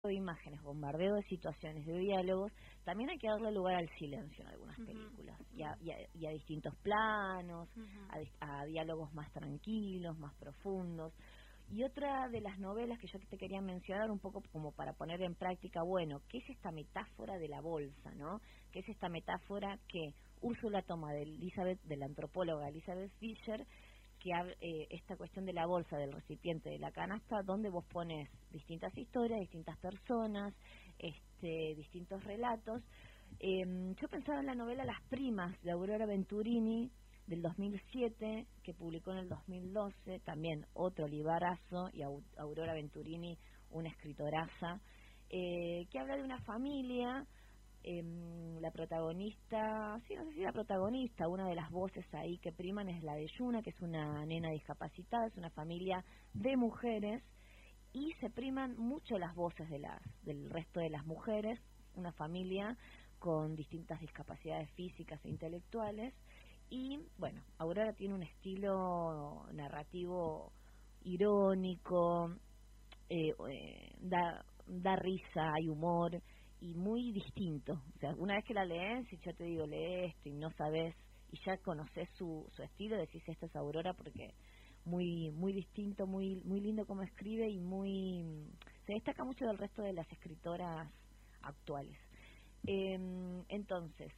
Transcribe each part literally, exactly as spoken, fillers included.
de imágenes, bombardeo de situaciones, de diálogos, también hay que darle lugar al silencio en algunas uh-huh. películas, y a, y, a, y a distintos planos, uh-huh. a, a diálogos más tranquilos, más profundos. Y otra de las novelas que yo te quería mencionar un poco como para poner en práctica, bueno, ¿qué es esta metáfora de la bolsa, no? ¿Qué es esta metáfora que Úrsula toma de Elizabeth, de la antropóloga Elizabeth Fisher, que eh, esta cuestión de la bolsa, del recipiente, de la canasta, donde vos pones distintas historias, distintas personas, este, distintos relatos? Eh, yo pensaba en la novela Las Primas, de Aurora Venturini, del dos mil siete, que publicó en el dos mil doce, también otro libarazo, y Aurora Venturini, una escritoraza, eh, que habla de una familia, eh, la protagonista, sí, no sé si la protagonista, una de las voces ahí que priman es la de Yuna, que es una nena discapacitada, es una familia de mujeres, y se priman mucho las voces de las del resto de las mujeres, una familia con distintas discapacidades físicas e intelectuales. Y, bueno, Aurora tiene un estilo narrativo irónico, eh, eh, da, da risa, hay humor, y muy distinto. O sea, una vez que la lees, si yo te digo, lee esto y no sabes, y ya conoces su, su estilo, decís, esta es Aurora, porque muy muy distinto, muy muy lindo como escribe, y muy se destaca mucho del resto de las escritoras actuales. Eh, entonces,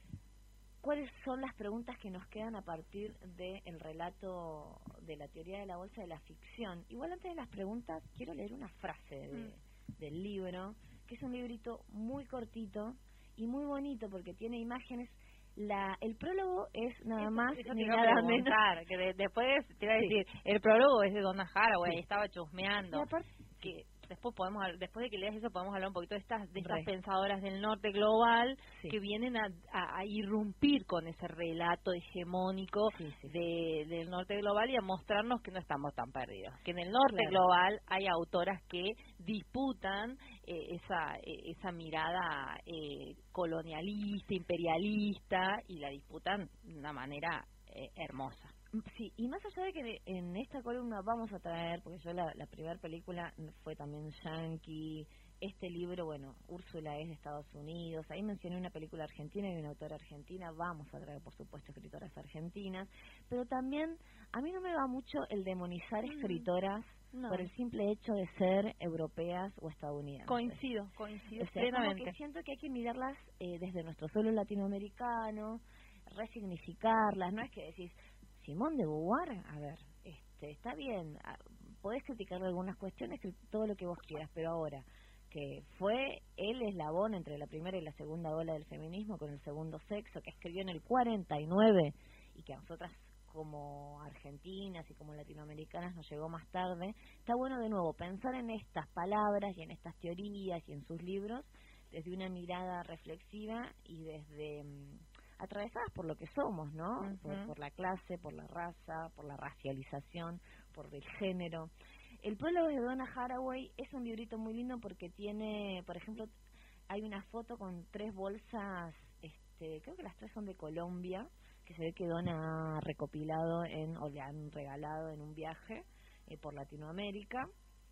¿cuáles son las preguntas que nos quedan a partir del relato de la teoría de la bolsa de la ficción? Igual, antes de las preguntas, quiero leer una frase de, mm. del libro, que es un librito muy cortito y muy bonito porque tiene imágenes. La, el prólogo es nada eso, más eso ni nada menos. Que de, después te iba a sí. decir, el prólogo es de Donna Haraway, sí. estaba chusmeando. Y aparte, que después podemos después de que leas eso podemos hablar un poquito de estas de estas Re. pensadoras del norte global sí. que vienen a, a, a irrumpir con ese relato hegemónico sí, sí, de, del norte global y a mostrarnos que no estamos tan perdidos, que en el norte claro. global hay autoras que disputan eh, esa eh, esa mirada eh, colonialista, imperialista, y la disputan de una manera eh, hermosa. Sí, y más allá de que en esta columna vamos a traer, porque yo la, la primera película fue también yankee, este libro, bueno, Úrsula es de Estados Unidos, ahí mencioné una película argentina y una autora argentina, vamos a traer por supuesto escritoras argentinas, pero también a mí no me va mucho el demonizar escritoras no. por el simple hecho de ser europeas o estadounidenses. Coincido, coincido. O sea, como que siento que hay que mirarlas eh, desde nuestro suelo latinoamericano, resignificarlas, no es que decís, Simone de Beauvoir, a ver, este, está bien, podés criticarle algunas cuestiones, todo lo que vos quieras, pero ahora, que fue el eslabón entre la primera y la segunda ola del feminismo con el segundo sexo, que escribió en el cuarenta y nueve, y que a nosotras como argentinas y como latinoamericanas nos llegó más tarde, está bueno de nuevo pensar en estas palabras y en estas teorías y en sus libros desde una mirada reflexiva y desde atravesadas por lo que somos, ¿no? Uh-huh. Por, por la clase, por la raza, por la racialización, por el género. El prólogo de Donna Haraway es un librito muy lindo porque tiene, por ejemplo, hay una foto con tres bolsas, este, creo que las tres son de Colombia, que se ve que Donna ha recopilado en, o le han regalado en un viaje eh, por Latinoamérica.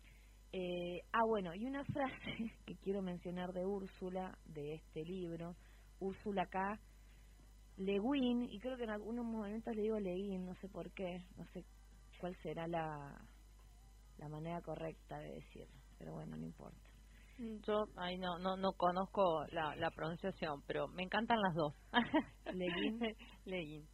Eh, ah, bueno, y una frase que quiero mencionar de Úrsula, de este libro, Úrsula acá, Le Guin, y creo que en algunos momentos le digo Le Guin, no sé por qué, no sé cuál será la la manera correcta de decirlo, pero bueno, no importa. Yo ahí no no no conozco la, la pronunciación, pero me encantan las dos. Le Guin. Le Guin.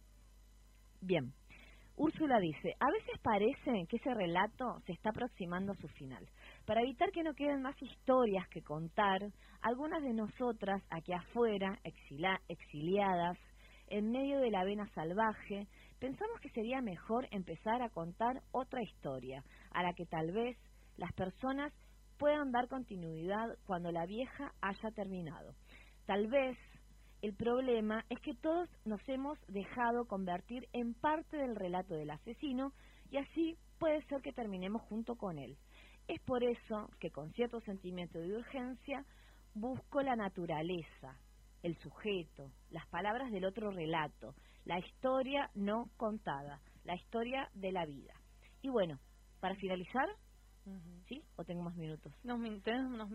Bien. Úrsula dice, a veces parece que ese relato se está aproximando a su final. Para evitar que no queden más historias que contar, algunas de nosotras, aquí afuera, exila, exiliadas, en medio de la vena salvaje, pensamos que sería mejor empezar a contar otra historia, a la que tal vez las personas puedan dar continuidad cuando la vieja haya terminado. Tal vez el problema es que todos nos hemos dejado convertir en parte del relato del asesino y así puede ser que terminemos junto con él. Es por eso que con cierto sentimiento de urgencia busco la naturaleza, el sujeto, las palabras del otro relato, la historia no contada, la historia de la vida. Y bueno, para finalizar, Uh-huh. ¿Sí? ¿O tengo más minutos? No, tenemos unos